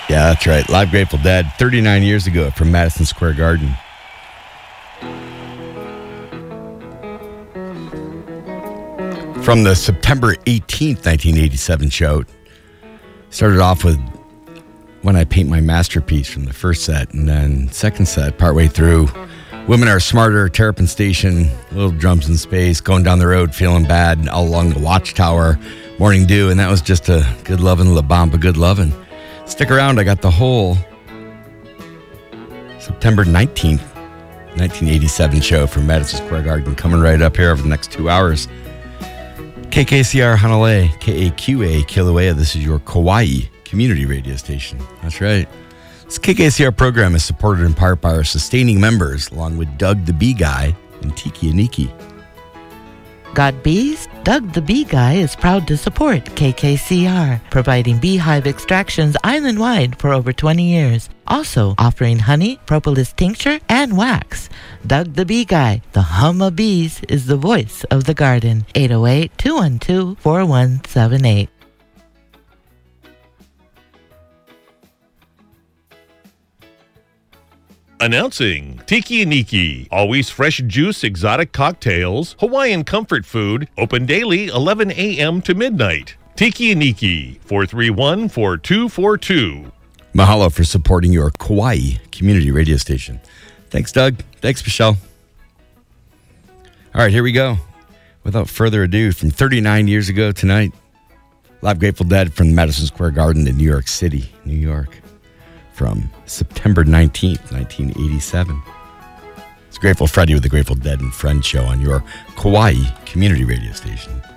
Yeah, that's right. Live Grateful Dead, 39 years ago from Madison Square Garden. From the September 18th, 1987 show. Started off with When I Paint My Masterpiece from the first set, and then second set, partway through, Women Are Smarter, Terrapin Station, Little Drums in Space, Going Down the Road, Feeling Bad, All Along the Watchtower, Morning Dew, and that was just a Good Lovin' La Bamba Good Lovin'. Stick around, I got the whole September 19th, 1987 show from Madison Square Garden coming right up here over the next 2 hours. KKCR Hanalei, KAQA Kilauea. This is your Kauai community radio station. That's right. This KKCR program is supported in part by our sustaining members, along with Doug the Bee Guy and Tiki Aniki. Got bees? Doug the Bee Guy is proud to support KKCR, providing beehive extractions island-wide for over 20 years. Also offering honey, propolis tincture, and wax. Doug the Bee Guy, the hum of bees, is the voice of the garden. 808-212-4178. Announcing Tiki Aniki, always fresh juice, exotic cocktails, Hawaiian comfort food, open daily 11 a.m. to midnight. Tiki Aniki, 431-4242. Mahalo for supporting your Kauai community radio station. Thanks, Doug. Thanks, Michelle. All right, here we go. Without further ado, from 39 years ago tonight, Live Grateful Dead from Madison Square Garden in New York City, New York. From September 19th, 1987. It's Grateful Friday with the Grateful Dead and Friends show on your Kauai community radio station.